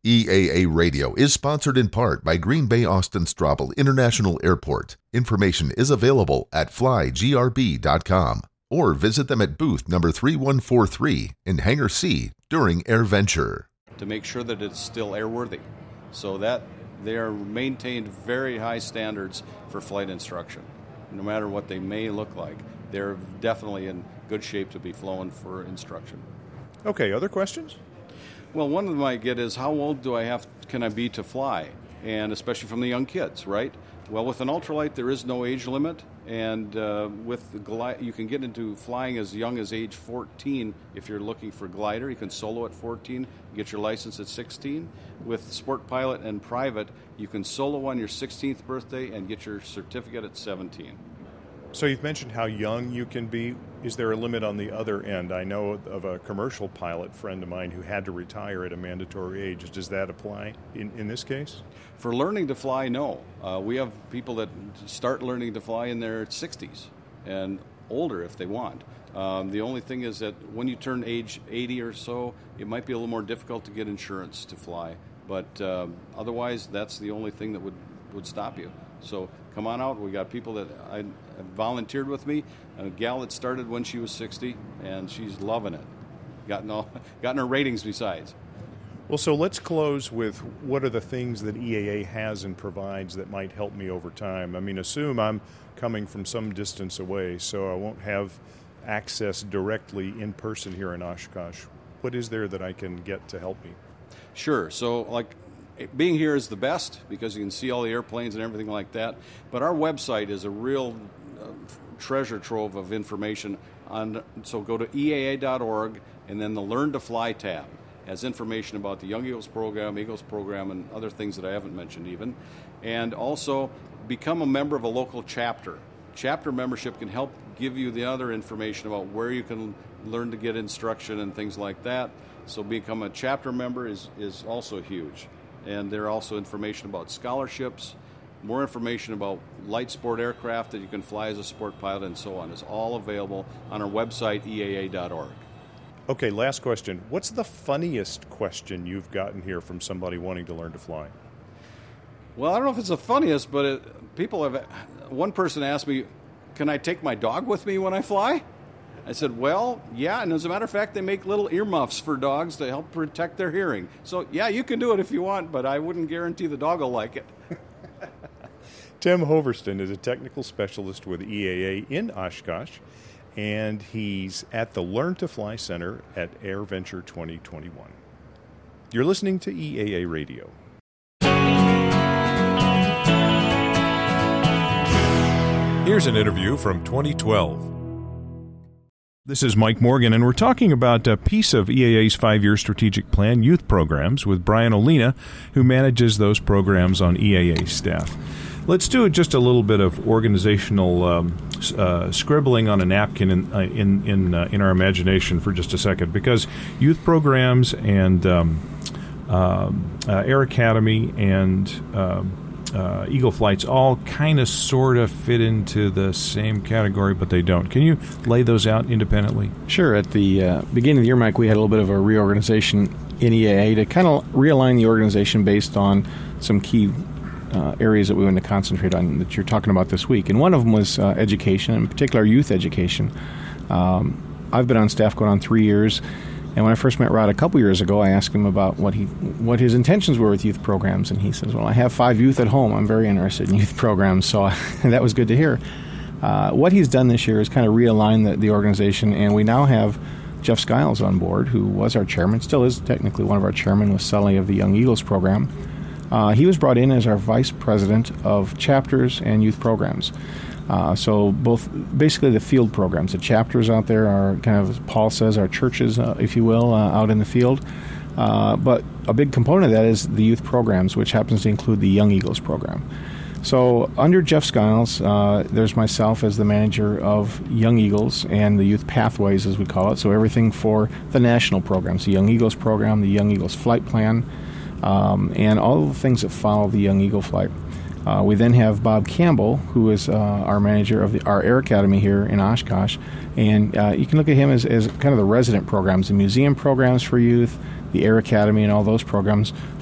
EAA Radio is sponsored in part by Green Bay Austin Straubel International Airport. Information is available at flygrb.com or visit them at booth number 3143 in Hangar C during AirVenture. To make sure that it's still airworthy, so that they are maintained very high standards for flight instruction. No matter what they may look like, they're definitely in good shape to be flown for instruction. Okay, other questions? Well, one of them I get is, how old can I be to fly? And especially from the young kids, right? Well, with an ultralight, there is no age limit, and with the you can get into flying as young as age 14 if you're looking for glider. You can solo at 14, get your license at 16. With Sport Pilot and Private, you can solo on your 16th birthday and get your certificate at 17. So you've mentioned how young you can be. Is there a limit on the other end? I know of a commercial pilot friend of mine who had to retire at a mandatory age. Does that apply in this case? For learning to fly, no. We have people that start learning to fly in their 60s and older if they want. The only thing is that when you turn age 80 or so, it might be a little more difficult to get insurance to fly. But otherwise, that's the only thing that would stop you. So come on out. We got people that I volunteered with me. A gal that started when she was 60, and she's loving it. Gotten her ratings besides. Well, so let's close with what are the things that EAA has and provides that might help me over time. I mean, assume I'm coming from some distance away, so I won't have access directly in person here in Oshkosh. What is there that I can get to help me? Sure. So, being here is the best because you can see all the airplanes and everything like that. But our website is a real treasure trove of information. So go to EAA.org, and then the Learn to Fly tab has information about the Young Eagles program, and other things that I haven't mentioned even. And also become a member of a local chapter. Chapter membership can help give you the other information about where you can learn to get instruction and things like that. So become a chapter member is also huge. And there are also information about scholarships, more information about light sport aircraft that you can fly as a sport pilot, and so on. It's all available on our website, EAA.org. Okay, last question. What's the funniest question you've gotten here from somebody wanting to learn to fly? Well, I don't know if it's the funniest, but one person asked me, can I take my dog with me when I fly? I said, well, yeah, and as a matter of fact, they make little earmuffs for dogs to help protect their hearing. So, yeah, you can do it if you want, but I wouldn't guarantee the dog will like it. Tim Hoverston is a technical specialist with EAA in Oshkosh, and he's at the Learn to Fly Center at AirVenture 2021. You're listening to EAA Radio. Here's an interview from 2012. This is Mike Morgan, and we're talking about a piece of EAA's 5-year strategic plan, youth programs, with Brian Olina, who manages those programs on EAA staff. Let's do just a little bit of organizational scribbling on a napkin in our imagination for just a second, because youth programs and Air Academy and Eagle Flights all kind of sort of fit into the same category, but they don't. Can you lay those out independently? Sure. At the beginning of the year, Mike, we had a little bit of a reorganization in EAA to kind of realign the organization based on some key areas that we wanted to concentrate on that you're talking about this week. And one of them was education, in particular youth education. I've been on staff going on 3 years. And when I first met Rod a couple years ago, I asked him about what his intentions were with youth programs, and he says, well, I have 5 youth at home. I'm very interested in youth programs, so that was good to hear. What he's done this year is kind of realign the organization, and we now have Jeff Skiles on board, who was our chairman, still is technically one of our chairmen with Sully of the Young Eagles program. He was brought in as our vice president of chapters and youth programs. So both, basically the field programs. The chapters out there are kind of, as Paul says, our churches, if you will, out in the field. But a big component of that is the youth programs, which happens to include the Young Eagles program. So under Jeff Skiles, there's myself as the manager of Young Eagles and the Youth Pathways, as we call it. So everything for the national programs, the Young Eagles program, the Young Eagles flight plan, and all of the things that follow the Young Eagle flight. We then have Bob Campbell, who is our manager of our Air Academy here in Oshkosh. And you can look at him as kind of the resident programs, the museum programs for youth, the Air Academy, and all those programs